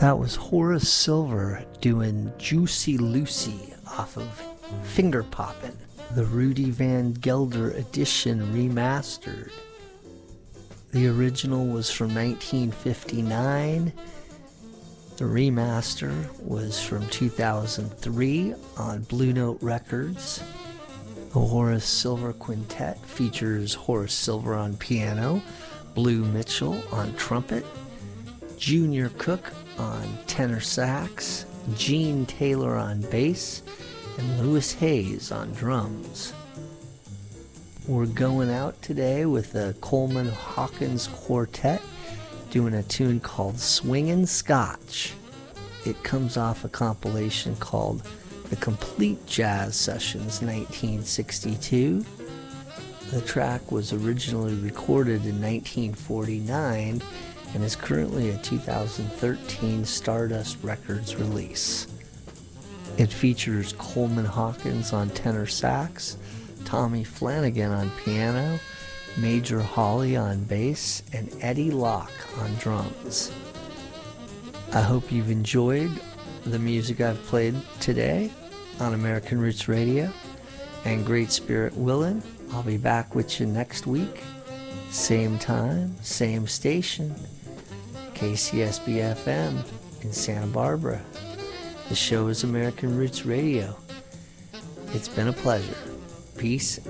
That was Horace Silver doing Juicy Lucy off of Finger Poppin', the Rudy Van Gelder edition remastered. The original was from 1959. The remaster was from 2003 on Blue Note Records. The Horace Silver Quintet features Horace Silver on piano, Blue Mitchell on trumpet, Junior Cook on tenor sax, Gene Taylor on bass, and Louis Hayes on drums. We're going out today with the Coleman Hawkins Quartet doing a tune called Swingin' Scotch. It comes off a compilation called The Complete Jazz Sessions 1962. The track was originally recorded in 1949 and is currently a 2013 Stardust Records release. It features Coleman Hawkins on tenor sax, Tommy Flanagan on piano, Major Hawley on bass, and Eddie Locke on drums. I hope you've enjoyed the music I've played today on American Roots Radio, and Great Spirit willing, I'll be back with you next week. Same time, same station, KCSB-FM in Santa Barbara. The show is American Roots Radio. It's been a pleasure. Peace